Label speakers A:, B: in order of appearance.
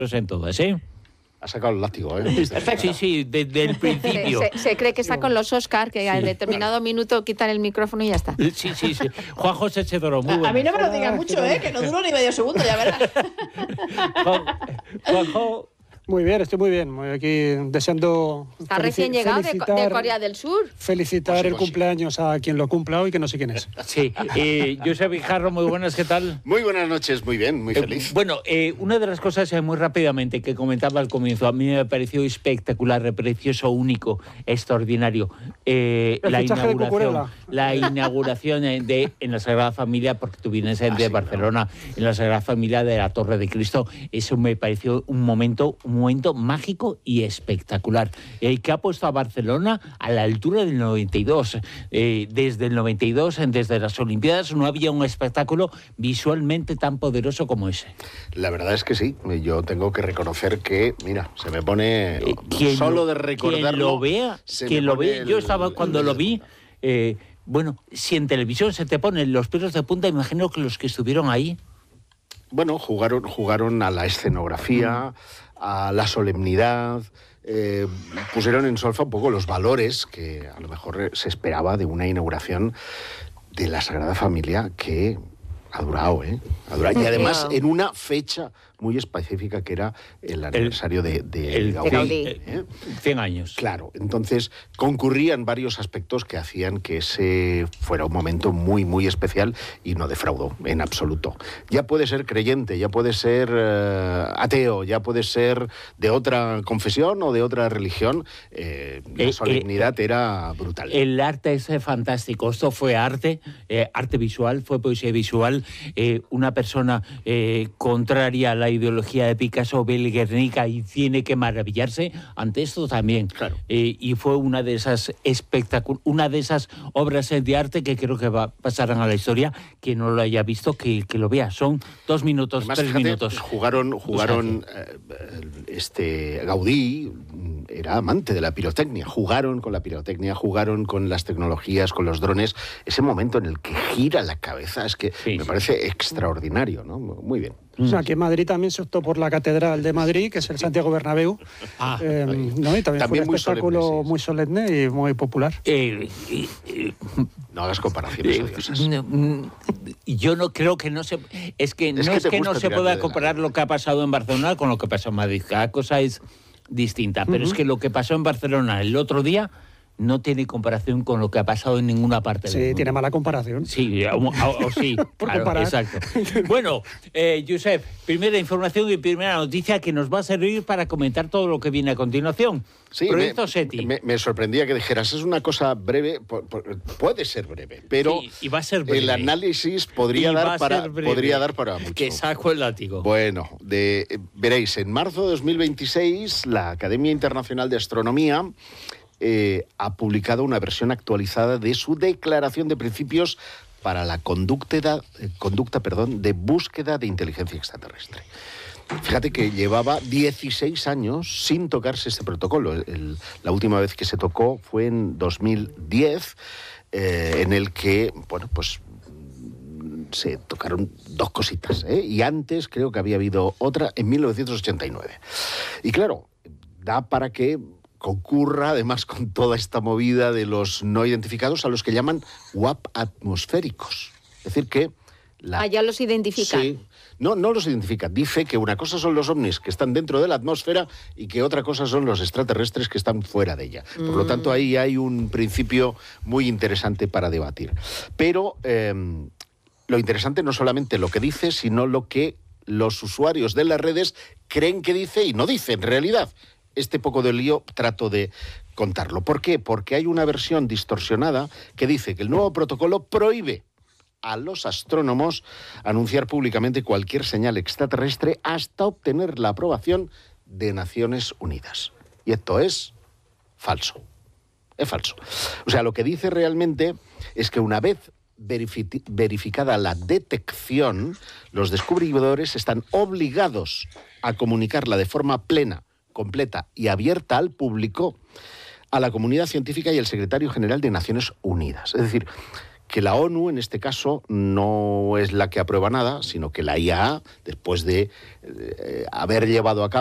A: en todas, ¿eh?
B: Ha sacado el látigo, ¿eh?
A: Sí, desde el principio.
C: Se cree que está con los Oscar, que a determinado minuto quitan el micrófono y ya está.
A: Sí. Juan José Chedoro, muy bueno.
D: A mí no me lo digas mucho, que no duro ni medio segundo, ya verás.
A: Juanjo.
E: Muy bien, estoy muy bien. Aquí deseando.
C: Está recién llegado de Corea del Sur.
E: Felicitar el cumpleaños a quien lo cumpla hoy, que no sé quién es.
A: Sí. Josep Guijarro, muy buenas, ¿qué tal?
B: Muy buenas noches, muy bien, muy feliz.
A: Bueno, una de las cosas muy rápidamente que comentaba al comienzo, a mí me pareció espectacular, precioso, único, extraordinario. La inauguración en la Sagrada Familia, porque tú vienes de Barcelona, en la Sagrada Familia de la Torre de Cristo, eso me pareció un momento mágico y espectacular, que ha puesto a Barcelona a la altura del 92. Desde el 92, desde las Olimpiadas, no había un espectáculo visualmente tan poderoso como ese.
B: La verdad es que sí. Yo tengo que reconocer que, mira, se me pone solo de recordarlo.
A: Quien lo vea. Yo estaba cuando lo vi. Bueno, si en televisión se te ponen los pelos de punta, imagino que los que estuvieron ahí.
B: Bueno, jugaron a la escenografía, a la solemnidad, pusieron en solfa un poco los valores que a lo mejor se esperaba de una inauguración de la Sagrada Familia que ha durado, Ha durado. Y además en una fecha muy específica que era el aniversario de Gaudí.
A: 100 años.
B: Claro, entonces concurrían varios aspectos que hacían que ese fuera un momento muy, muy especial y no defraudó en absoluto. Ya puede ser creyente, ya puede ser ateo, ya puede ser de otra confesión o de otra religión, la solemnidad era brutal.
A: El arte es fantástico, esto fue arte visual, fue poesía visual, una persona contraria a la ideología de Picasso, ve el Guernica y tiene que maravillarse ante esto también.
B: Claro.
A: Y fue una de esas obras de arte que creo que pasarán a la historia. Quien no lo haya visto, que lo vea. Son 2 minutos, además, 3 minutos.
B: Jugaron Gaudí era amante de la pirotecnia. Jugaron con la pirotecnia, jugaron con las tecnologías, con los drones. Ese momento en el que gira la cabeza es que me parece extraordinario, ¿no? Muy bien.
E: O sea, aquí en Madrid también se optó por la Catedral de Madrid, que es el Santiago Bernabéu. ¿No? Y también fue un espectáculo muy solemne y muy popular.
B: No hagas comparaciones odiosas.
A: Yo no creo que no se... Es que no se pueda comparar lo que ha pasado en Barcelona con lo que pasó en Madrid. Cada cosa es distinta. Pero es que lo que pasó en Barcelona el otro día no tiene comparación con lo que ha pasado en ninguna parte del mundo.
E: Sí, tiene mala comparación.
A: Sí, sí.
E: Por
A: claro,
E: comparar.
A: Exacto. Bueno, Josep, primera información y primera noticia que nos va a servir para comentar todo lo que viene a continuación.
B: Sí,
A: Proyecto SETI.
B: Me sorprendía que dijeras, es una cosa breve, puede ser breve, pero
A: sí, y va a ser breve.
B: El análisis podría dar para mucho.
A: Que saco el látigo.
B: Bueno, veréis, en marzo de 2026, la Academia Internacional de Astronomía ha publicado una versión actualizada de su Declaración de Principios para la conducta de búsqueda de inteligencia extraterrestre. Fíjate que llevaba 16 años sin tocarse este protocolo. La última vez que se tocó fue en 2010, en el que, bueno, pues se tocaron 2 cositas, y antes creo que había habido otra en 1989. Y claro, da para que concurra, además, con toda esta movida de los no identificados, a los que llaman WAP atmosféricos. Es decir, que...
C: ya los identifican.
B: Sí. No los identifica. Dice que una cosa son los ovnis que están dentro de la atmósfera y que otra cosa son los extraterrestres que están fuera de ella. Por lo tanto, ahí hay un principio muy interesante para debatir. Pero lo interesante no solamente lo que dice, sino lo que los usuarios de las redes creen que dice y no dice en realidad. Este poco de lío trato de contarlo. ¿Por qué? Porque hay una versión distorsionada que dice que el nuevo protocolo prohíbe a los astrónomos anunciar públicamente cualquier señal extraterrestre hasta obtener la aprobación de Naciones Unidas. Y esto es falso. Es falso. O sea, lo que dice realmente es que una vez verificada la detección, los descubridores están obligados a comunicarla de forma plena, completa y abierta al público, a la comunidad científica y al secretario general de Naciones Unidas. Es decir, que la ONU, en este caso, no es la que aprueba nada, sino que la IAA, después de haber llevado a cabo